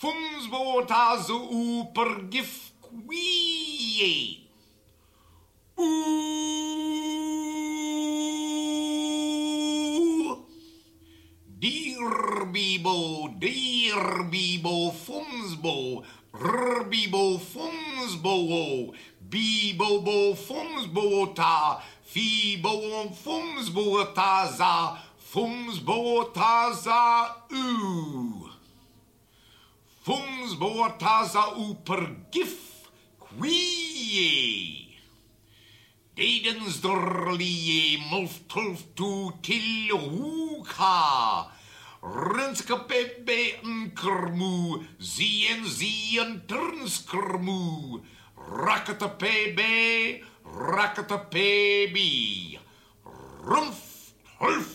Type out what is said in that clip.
Fumsbo ta zo per gif quie. Dear Bibo, Fumsbo, Rbibo, Fumsbo, Bibo, Fumsbo ta, Fibo, Fumsbo ta za, Fumsbo ta za per gif quie. Dedens dorlie mulf tulf tu til hoeka. Runske bebe nkermu, zien turnskermu. Rakata pebe, rakata pebi. Rumf, hulf.